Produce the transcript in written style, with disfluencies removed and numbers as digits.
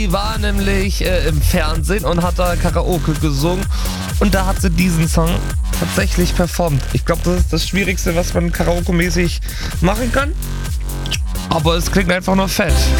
Die war nämlich im Fernsehen und hat da Karaoke gesungen. Und da hat sie diesen Song tatsächlich performt. Ich glaube, das ist das Schwierigste, was man Karaoke-mäßig machen kann. Aber es klingt einfach nur fett.